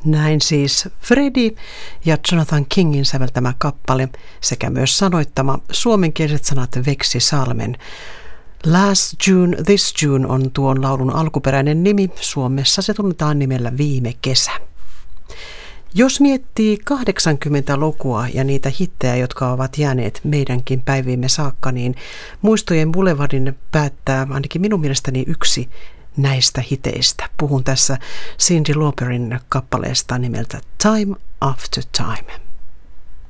Näin siis Freddie ja Jonathan Kingin säveltämä kappale sekä myös sanoittama suomenkieliset sanat Veksi Salmen. Last June, This June on tuon laulun alkuperäinen nimi. Suomessa se tunnetaan nimellä Viime kesä. Jos miettii 80-lukua ja niitä hittejä, jotka ovat jääneet meidänkin päiviimme saakka, niin Muistojen Boulevardin päättää ainakin minun mielestäni yksi näistä hiteistä. Puhun tässä Cyndi Lauperin kappaleesta nimeltä Time After Time.